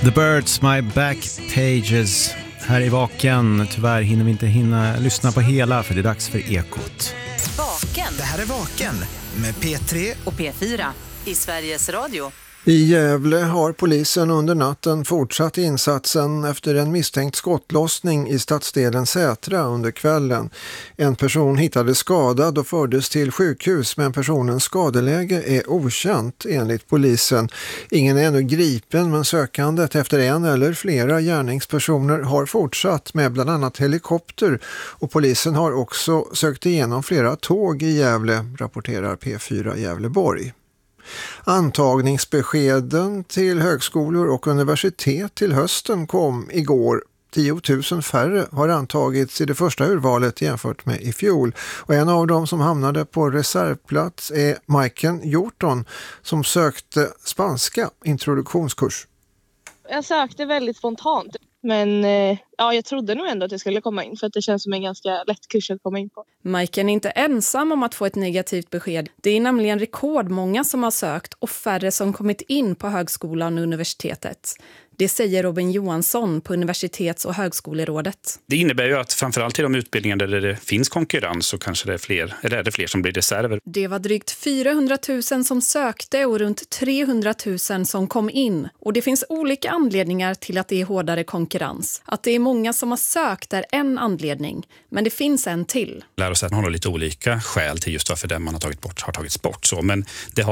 The Birds, My Back Pages. Här i Vaken. Tyvärr hinner vi inte lyssna på hela för det är dags för Ekot. Vaken. Det här är Vaken med P3 och P4 i Sveriges Radio. I Gävle har polisen under natten fortsatt insatsen efter en misstänkt skottlossning i stadsdelen Sätra under kvällen. En person hittades skadad och fördes till sjukhus, men personens skadeläge är okänt enligt polisen. Ingen är ännu gripen, men sökandet efter en eller flera gärningspersoner har fortsatt med bland annat helikopter, och polisen har också sökt igenom flera tåg i Gävle, rapporterar P4 Gävleborg. Antagningsbeskeden till högskolor och universitet till hösten kom igår. 10 000 färre har antagits i det första urvalet jämfört med i fjol. Och en av dem som hamnade på reservplats är Majken Hjorton som sökte spanska introduktionskurs. Jag sökte väldigt spontant, men jag trodde nog ändå att jag skulle komma in för att det känns som en ganska lätt kurs att komma in på. Majken är inte ensam om att få ett negativt besked. Det är nämligen rekordmånga som har sökt och färre som kommit in på högskolan och universitetet. Det säger Robin Johansson på Universitets- och högskolerådet. Det innebär ju att framförallt i de utbildningar där det finns konkurrens så kanske det är fler, eller är det fler som blir reserver. Det var drygt 400 000 som sökte och runt 300 000 som kom in. Och det finns olika anledningar till att det är hårdare konkurrens. Att det är många som har sökt är en anledning, men det finns en till. Lärosäten har nog lite olika skäl till just varför den man har tagit bort har tagits bort. Så. Men det